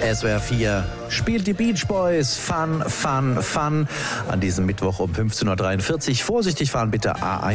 SWR 4 spielt die Beach Boys. Fun, fun, fun. An diesem Mittwoch um 15.43 Uhr. Vorsichtig fahren bitte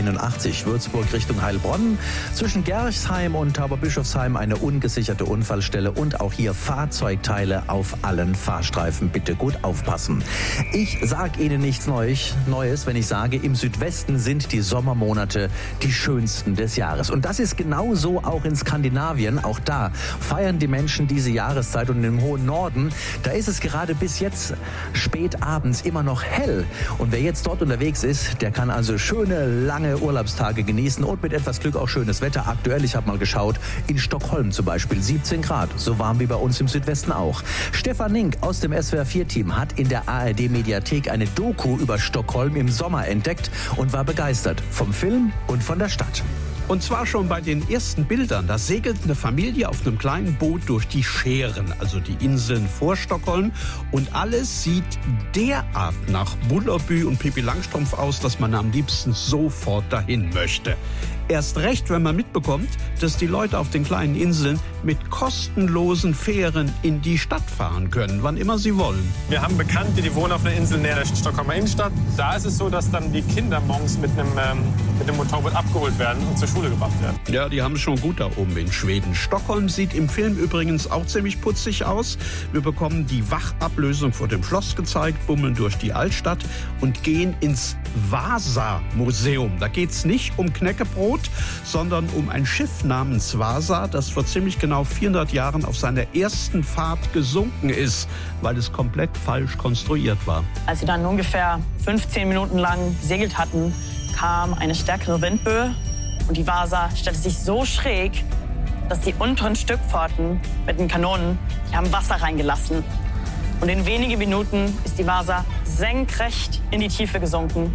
A81 Würzburg Richtung Heilbronn. Zwischen Gerchsheim und Tauberbischofsheim eine ungesicherte Unfallstelle und auch hier Fahrzeugteile auf allen Fahrstreifen. Bitte gut aufpassen. Ich sage Ihnen nichts Neues, wenn ich sage, im Südwesten sind die Sommermonate die schönsten des Jahres. Und das ist genauso auch in Skandinavien. Auch da feiern die Menschen diese Jahreszeit und im hohen Norden, da ist es gerade bis jetzt spät abends immer noch hell. Und wer jetzt dort unterwegs ist, der kann also schöne, lange Urlaubstage genießen und mit etwas Glück auch schönes Wetter. Aktuell, ich habe mal geschaut, in Stockholm zum Beispiel 17 Grad, so warm wie bei uns im Südwesten auch. Stefan Nink aus dem SWR4-Team hat in der ARD-Mediathek eine Doku über Stockholm im Sommer entdeckt und war begeistert vom Film und von der Stadt. Und zwar schon bei den ersten Bildern. Da segelt eine Familie auf einem kleinen Boot durch die Schären, also die Inseln vor Stockholm. Und alles sieht derart nach Bullerby und Pippi Langstrumpf aus, dass man am liebsten sofort dahin möchte. Erst recht, wenn man mitbekommt, dass die Leute auf den kleinen Inseln mit kostenlosen Fähren in die Stadt fahren können, wann immer sie wollen. Wir haben Bekannte, die wohnen auf einer Insel näher der Stockholmer Innenstadt. Da ist es so, dass dann die Kinder morgens mit dem Motorboot abgeholt werden und zur Schule gebracht werden. Ja, die haben es schon gut da oben in Schweden. Stockholm sieht im Film übrigens auch ziemlich putzig aus. Wir bekommen die Wachablösung vor dem Schloss gezeigt, bummeln durch die Altstadt und gehen ins Vasa-Museum. Da geht es nicht um Knäckebrot, sondern um ein Schiff namens Vasa, das vor ziemlich genau 400 Jahren auf seiner ersten Fahrt gesunken ist, weil es komplett falsch konstruiert war. Als sie dann ungefähr 15 Minuten lang gesegelt hatten, kam eine stärkere Windböe und die Vasa stellte sich so schräg, dass die unteren Stückpforten mit den Kanonen, die haben Wasser reingelassen. Und in wenigen Minuten ist die Vasa senkrecht in die Tiefe gesunken.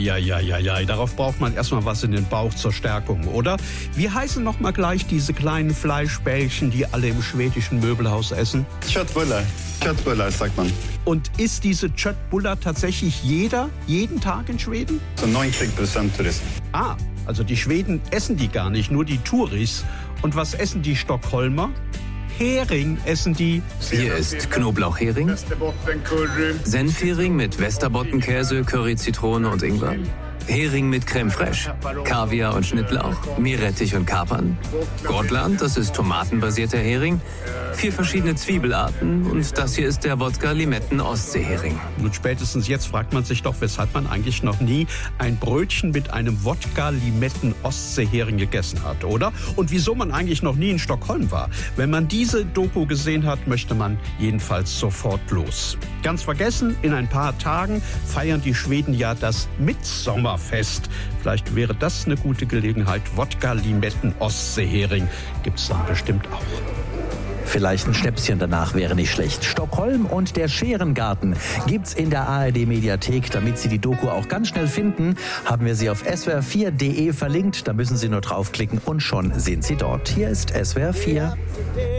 Ja, darauf braucht man erstmal was in den Bauch zur Stärkung, oder? Wie heißen noch mal gleich diese kleinen Fleischbällchen, die alle im schwedischen Möbelhaus essen? Köttbullar. Köttbullar sagt man. Und ist diese Köttbullar tatsächlich jeden Tag in Schweden? So 90% Touristen. Ah, also die Schweden essen die gar nicht, nur die Touris. Und was essen die Stockholmer? Hering essen die. Hier ist Knoblauchhering, Senfhering mit Västerbottenkäse, Curry, Zitrone und Ingwer, Hering mit Creme fraiche, Kaviar und Schnittlauch, Meerrettich und Kapern, Gotland, das ist tomatenbasierter Hering, 4 verschiedene Zwiebelarten und das hier ist der Wodka-Limetten-Ostseehering. Und spätestens jetzt fragt man sich doch, weshalb man eigentlich noch nie ein Brötchen mit einem Wodka-Limetten-Ostseehering gegessen hat, oder? Und wieso man eigentlich noch nie in Stockholm war. Wenn man diese Doku gesehen hat, möchte man jedenfalls sofort los. Ganz vergessen, in ein paar Tagen feiern die Schweden ja das Mitsommerfest. Vielleicht wäre das eine gute Gelegenheit. Wodka-Limetten-Ostseehering gibt's dann bestimmt auch. Vielleicht ein Schnäpschen danach wäre nicht schlecht. Stockholm und der Scherengarten gibt's in der ARD-Mediathek. Damit Sie die Doku auch ganz schnell finden, haben wir sie auf swr4.de verlinkt. Da müssen Sie nur draufklicken und schon sind Sie dort. Hier ist SWR 4.